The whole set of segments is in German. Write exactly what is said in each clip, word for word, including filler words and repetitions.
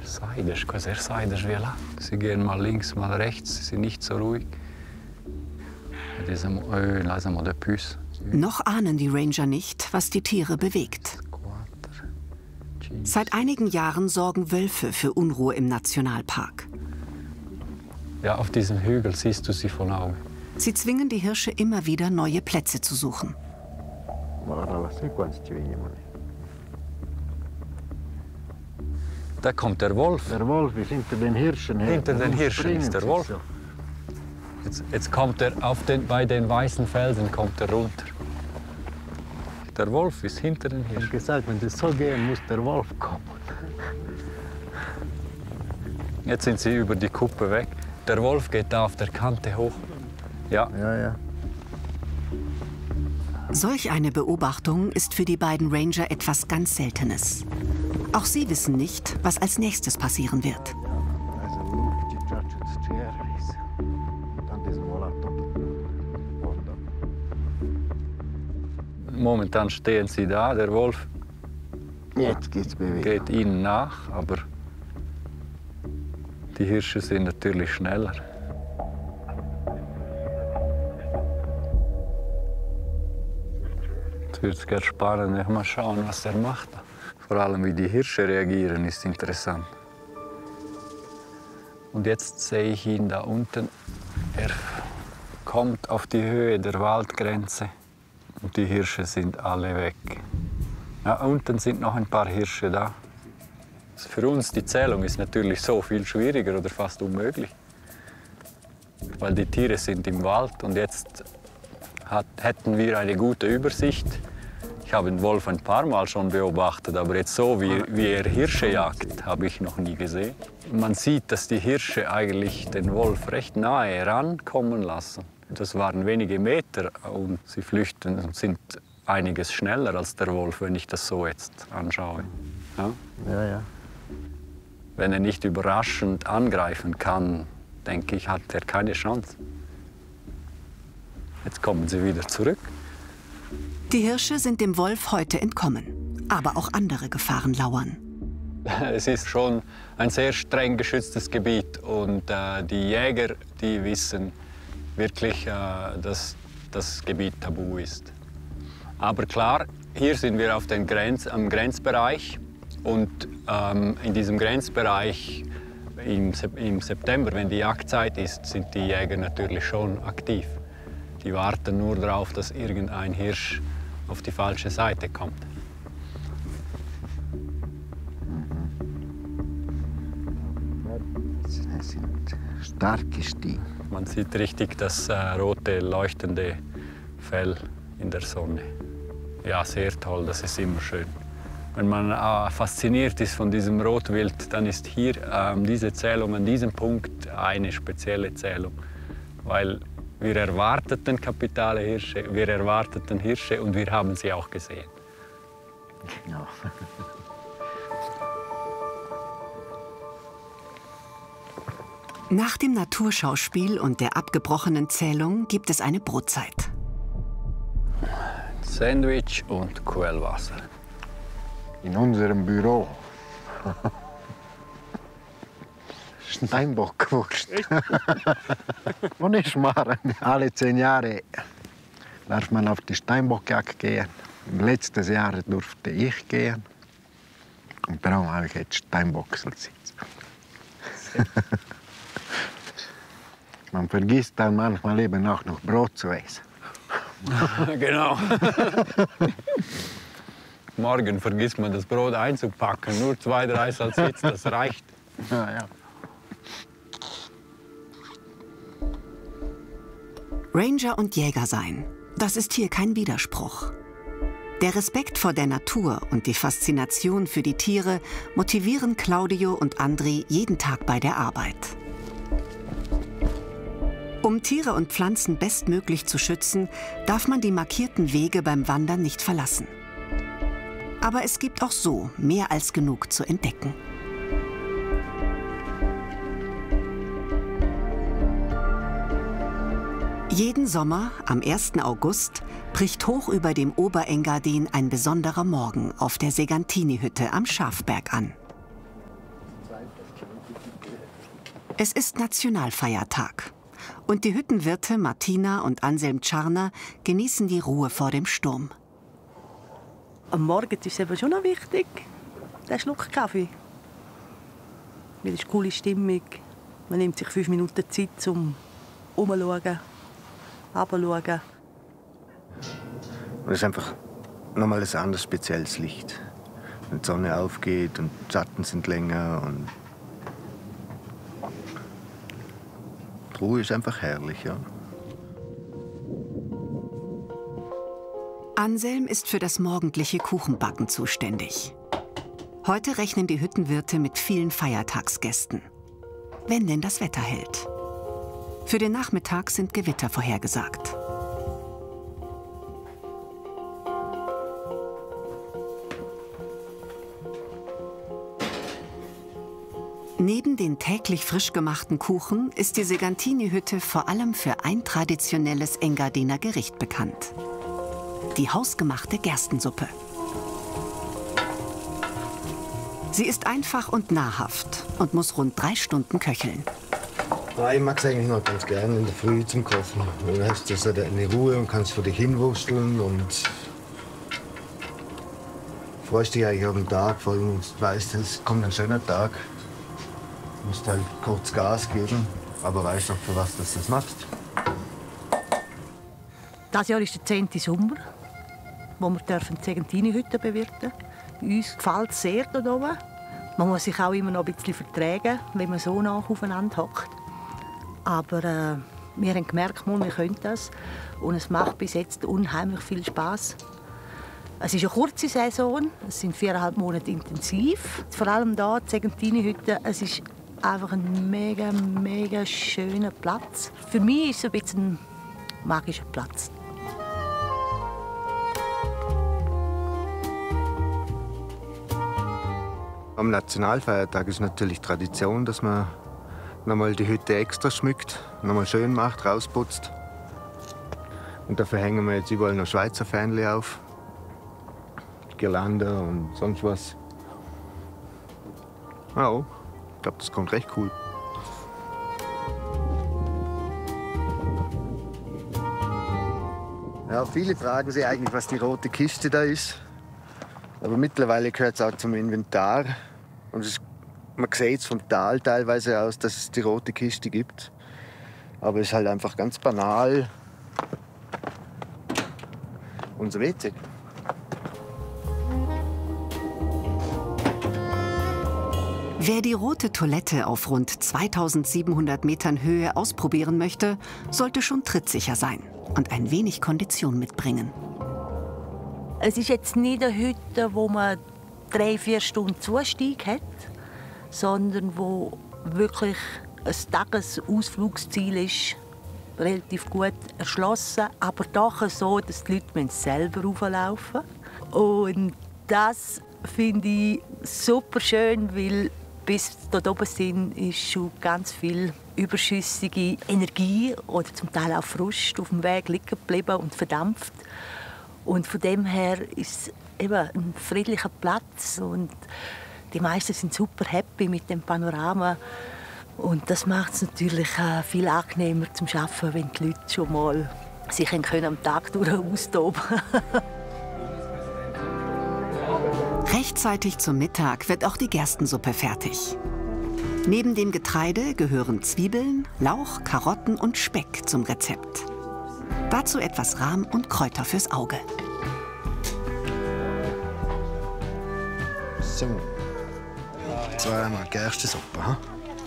Seiders, sehr seiders wie lang. Sie gehen mal links, mal rechts, sie sind nicht so ruhig. Noch ahnen die Ranger nicht, was die Tiere bewegt. Seit einigen Jahren sorgen Wölfe für Unruhe im Nationalpark. Ja, auf diesem Hügel siehst du sie von Augen. Sie zwingen die Hirsche immer wieder, neue Plätze zu suchen. Da kommt der Wolf. Der Wolf ist hinter den Hirschen her. Hinter den Hirschen ist der Wolf. Jetzt, jetzt kommt er auf den, bei den weißen Felsen kommt er runter. Der Wolf ist hinter den Hirschen. Ich habe gesagt, wenn das so gehen muss, der Wolf kommen. Jetzt sind sie über die Kuppe weg. Der Wolf geht da auf der Kante hoch. Ja. Ja, ja. Solch eine Beobachtung ist für die beiden Ranger etwas ganz Seltenes. Auch sie wissen nicht, was als nächstes passieren wird. Momentan stehen sie da, der Wolf Jetzt geht's geht ihnen nach, aber die Hirsche sind natürlich schneller. Jetzt wird es ganz spannend, mal schauen, was er macht. Vor allem, wie die Hirsche reagieren, ist interessant. Und jetzt sehe ich ihn da unten. Er kommt auf die Höhe der Waldgrenze und die Hirsche sind alle weg. Ja, unten sind noch ein paar Hirsche da. Für uns die Zählung ist natürlich so viel schwieriger oder fast unmöglich, weil die Tiere sind im Wald und jetzt hat, hätten wir eine gute Übersicht. Ich habe den Wolf ein paar Mal schon beobachtet, aber jetzt so, wie, wie er Hirsche jagt, habe ich noch nie gesehen. Man sieht, dass die Hirsche eigentlich den Wolf recht nahe herankommen lassen. Das waren wenige Meter und sie flüchten und sind einiges schneller als der Wolf, wenn ich das so jetzt anschaue. Ja? Ja, ja. Wenn er nicht überraschend angreifen kann, denke ich, hat er keine Chance. Jetzt kommen sie wieder zurück. Die Hirsche sind dem Wolf heute entkommen, aber auch andere Gefahren lauern. Es ist schon ein sehr streng geschütztes Gebiet und äh, die Jäger, die wissen wirklich, äh, dass das Gebiet tabu ist. Aber klar, hier sind wir auf den Grenz, am Grenzbereich und ähm, in diesem Grenzbereich im, im September, wenn die Jagdzeit ist, sind die Jäger natürlich schon aktiv. Die warten nur darauf, dass irgendein Hirsch auf die falsche Seite kommt. Das sind starke Stiere. Man sieht richtig das äh, rote, leuchtende Fell in der Sonne. Ja, sehr toll, das ist immer schön. Wenn man äh, fasziniert ist von diesem Rotwild, dann ist hier äh, diese Zählung an diesem Punkt eine spezielle Zählung. Weil wir erwarteten kapitale Hirsche, wir erwarteten Hirsche und wir haben sie auch gesehen. Ja. Nach dem Naturschauspiel und der abgebrochenen Zählung gibt es eine Brotzeit. Sandwich und Quellwasser. In unserem Büro. Steinbockwurst. Und ich mache alle zehn Jahre darf man auf die Steinbockjagd gehen. Letztes Jahr durfte ich gehen. Und darum habe ich jetzt Steinbockselsitz. Man vergisst dann manchmal eben auch noch Brot zu essen. Genau. Morgen vergisst man das Brot einzupacken. Nur zwei, drei Salsitz, das reicht. Ja, ja. Ranger und Jäger sein, das ist hier kein Widerspruch. Der Respekt vor der Natur und die Faszination für die Tiere motivieren Claudio und Andri jeden Tag bei der Arbeit. Um Tiere und Pflanzen bestmöglich zu schützen, darf man die markierten Wege beim Wandern nicht verlassen. Aber es gibt auch so mehr als genug zu entdecken. Jeden Sommer, am ersten August, bricht hoch über dem Oberengadin ein besonderer Morgen auf der Segantini-Hütte am Schafberg an. Es ist Nationalfeiertag. Und die Hüttenwirte Martina und Anselm Czarna genießen die Ruhe vor dem Sturm. Am Morgen ist es eben schon noch wichtig, der Schluck Kaffee. Weil es ist eine coole Stimmung. Man nimmt sich fünf Minuten Zeit, um herumzuschauen, runterzuschauen. Und es ist einfach nochmal ein anderes spezielles Licht. Wenn die Sonne aufgeht und die Schatten sind länger. Und die Ruhe ist einfach herrlich, ja. Anselm ist für das morgendliche Kuchenbacken zuständig. Heute rechnen die Hüttenwirte mit vielen Feiertagsgästen. Wenn denn das Wetter hält. Für den Nachmittag sind Gewitter vorhergesagt. Neben den täglich frisch gemachten Kuchen ist die Segantini-Hütte vor allem für ein traditionelles Engadiner Gericht bekannt. Die hausgemachte Gerstensuppe. Sie ist einfach und nahrhaft und muss rund drei Stunden köcheln. Ja, ich mag es eigentlich noch ganz gerne in der Früh zum Kochen. Dann hast du so eine Ruhe und kannst für dich hinwursteln und freust dich eigentlich auf den Tag, vor allem weißt, es kommt ein schöner Tag. Du musst halt kurz Gas geben, aber weißt auch, für was du das machst. Dieses Jahr ist der zehnte Sommer, wo wir die Segantini-Hütte bewirten dürfen. Uns gefällt es sehr hier oben. Man muss sich auch immer noch ein bisschen vertragen, wenn man so nah aufeinander hockt. Aber äh, wir haben gemerkt, wir können das. Und es macht bis jetzt unheimlich viel Spass. Es ist eine kurze Saison, es sind viereinhalb Monate intensiv. Vor allem hier, die Segantini-Hütte, es ist einfach ein mega, mega schöner Platz. Für mich ist es ein bisschen ein magischer Platz. Am Nationalfeiertag ist natürlich Tradition, dass man nochmal die Hütte extra schmückt, nochmal schön macht, rausputzt. Und dafür hängen wir jetzt überall noch Schweizer Fähnchen auf. Girlande und sonst was. Ja, ich glaube, das kommt recht cool. Ja, viele fragen sich eigentlich, was die rote Kiste da ist. Aber mittlerweile gehört es auch zum Inventar. Und es, man sieht es vom Tal teilweise aus, dass es die rote Kiste gibt. Aber es ist halt einfach ganz banal unser W C. Wer die rote Toilette auf rund zweitausendsiebenhundert Metern Höhe ausprobieren möchte, sollte schon trittsicher sein und ein wenig Kondition mitbringen. Es ist jetzt nicht eine Hütte, wo man drei, vier Stunden Zustieg hat, sondern wo wirklich ein Tagesausflugsziel ist, relativ gut erschlossen, aber doch so, dass die Leute selber rauflaufen müssen. Und das finde ich super schön, weil bis dort oben sind, ist schon ganz viel überschüssige Energie oder zum Teil auch Frust auf dem Weg liegen geblieben und verdampft. Und von dem her ist es eben ein friedlicher Platz und die meisten sind super happy mit dem Panorama. Und das macht es natürlich viel angenehmer zum Arbeiten, wenn die Leute schon mal sich am Tag durch austoben können. Rechtzeitig zum Mittag wird auch die Gerstensuppe fertig. Neben dem Getreide gehören Zwiebeln, Lauch, Karotten und Speck zum Rezept. Dazu etwas Rahm und Kräuter fürs Auge. So. Zweimal Gerstensuppe, ha?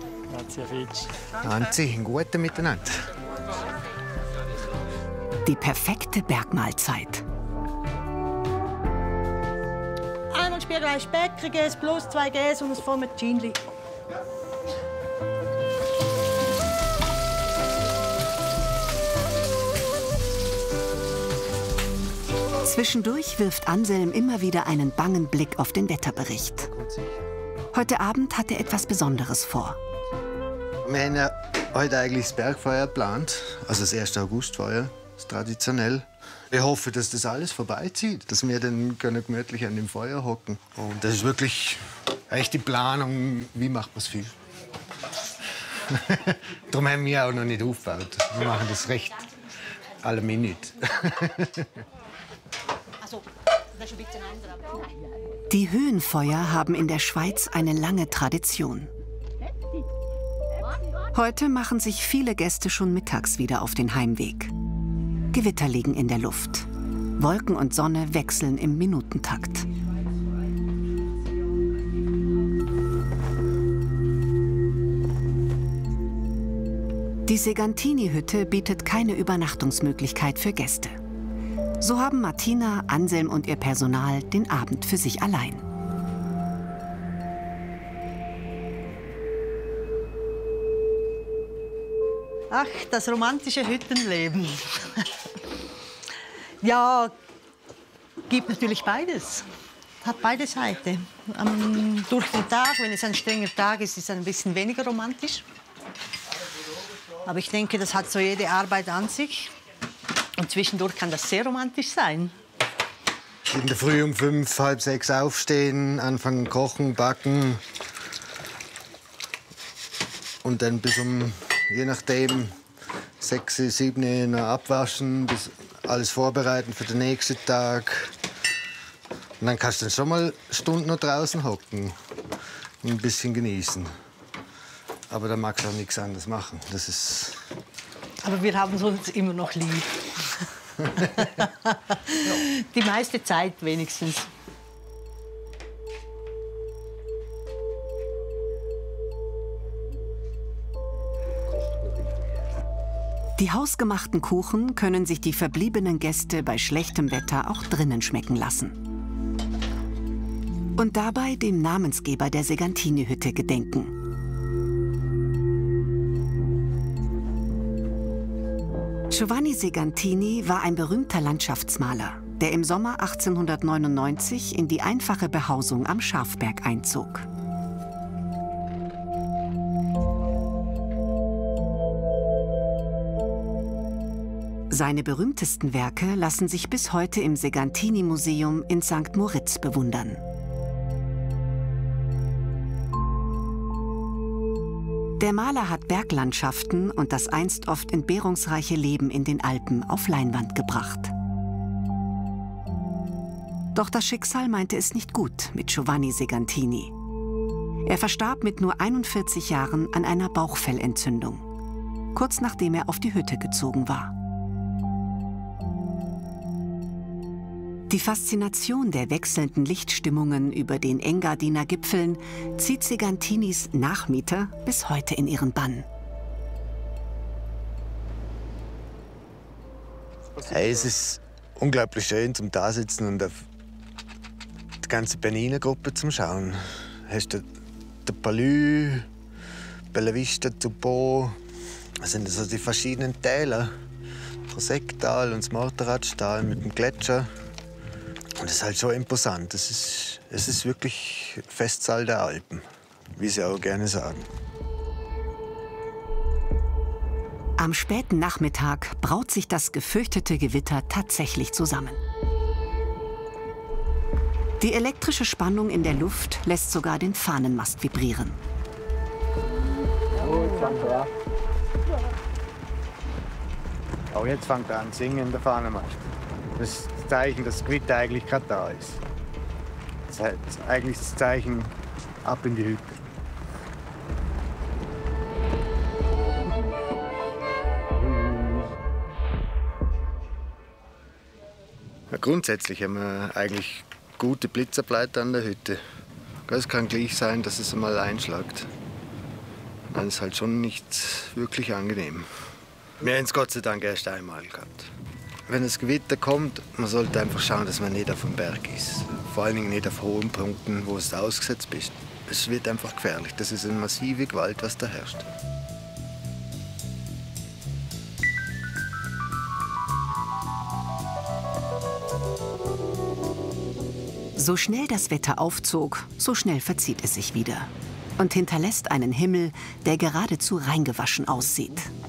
Anzi, ein guter Miteinander. Die perfekte Bergmahlzeit. Einmal Spiegelei Speck, ein Käse plus zwei Käse und ein Formaggini. Zwischendurch wirft Anselm immer wieder einen bangen Blick auf den Wetterbericht. Heute Abend hat er etwas Besonderes vor. Wir haben ja heute eigentlich das Bergfeuer geplant, also das erste Augustfeuer, das ist traditionell. Ich hoffe, dass das alles vorbeizieht, dass wir dann gemütlich an dem Feuer hocken. Und das ist wirklich Echt die Planung, wie macht man es viel. Darum haben wir auch noch nicht aufgebaut. Wir machen das recht alle Minute. Die Höhenfeuer haben in der Schweiz eine lange Tradition. Heute machen sich viele Gäste schon mittags wieder auf den Heimweg. Gewitter liegen in der Luft. Wolken und Sonne wechseln im Minutentakt. Die Segantini-Hütte bietet keine Übernachtungsmöglichkeit für Gäste. So haben Martina, Anselm und ihr Personal den Abend für sich allein. Ach, das romantische Hüttenleben. Ja, gibt natürlich beides. Hat beide Seiten. Ähm, durch den Tag, wenn es ein strenger Tag ist, ist es ein bisschen weniger romantisch. Aber ich denke, das hat so jede Arbeit an sich. Und zwischendurch kann das sehr romantisch sein. In der Früh um fünf, halb sechs aufstehen, anfangen kochen, backen. Und dann bis um, je nachdem, sechs, sieben noch abwaschen, bis alles vorbereiten für den nächsten Tag. Und dann kannst du dann schon mal Stunden noch draußen hocken und ein bisschen genießen. Aber da magst du auch nichts anderes machen. Das ist... Aber wir haben uns immer noch lieb. Die meiste Zeit wenigstens. Die hausgemachten Kuchen können sich die verbliebenen Gäste bei schlechtem Wetter auch drinnen schmecken lassen. Und dabei dem Namensgeber der Segantini-Hütte gedenken. Giovanni Segantini war ein berühmter Landschaftsmaler, der im Sommer achtzehnhundertneunundneunzig in die einfache Behausung am Schafberg einzog. Seine berühmtesten Werke lassen sich bis heute im Segantini-Museum in Sankt Moritz bewundern. Der Maler hat Berglandschaften und das einst oft entbehrungsreiche Leben in den Alpen auf Leinwand gebracht. Doch das Schicksal meinte es nicht gut mit Giovanni Segantini. Er verstarb mit nur einundvierzig Jahren an einer Bauchfellentzündung, kurz nachdem er auf die Hütte gezogen war. Die Faszination der wechselnden Lichtstimmungen über den Engadiner Gipfeln zieht Segantinis Nachmieter bis heute in ihren Bann. Hey, es ist unglaublich schön zum Dasitzen und auf die ganze Bernina-Gruppe zum Schauen. Hast du den Palü, Bella Vista, Tupò. Das sind also die verschiedenen Täler. Das Secktal und das Morteratschtal mit dem Gletscher. Und das ist halt schon imposant. Es ist, es ist wirklich Festsaal der Alpen, wie sie auch gerne sagen. Am späten Nachmittag braut sich das gefürchtete Gewitter tatsächlich zusammen. Die elektrische Spannung in der Luft lässt sogar den Fahnenmast vibrieren. Auch jetzt fängt er an zu singen in der Fahnenmast. Das ist das Zeichen, dass das Gewitter eigentlich gerade da ist. Das ist eigentlich das Zeichen, ab in die Hütte. Ja, grundsätzlich haben wir eigentlich gute Blitzableiter an der Hütte. Es kann gleich sein, dass es einmal einschlägt. Dann ist halt schon nicht wirklich angenehm. Wir haben es Gott sei Dank erst einmal gehabt. Wenn das Gewitter kommt, man sollte einfach schauen, dass man nicht auf dem Berg ist. Vor allen Dingen nicht auf hohen Punkten, wo du ausgesetzt bist. Es wird einfach gefährlich. Das ist eine massive Gewalt, was da herrscht. So schnell das Wetter aufzog, so schnell verzieht es sich wieder und hinterlässt einen Himmel, der geradezu reingewaschen aussieht.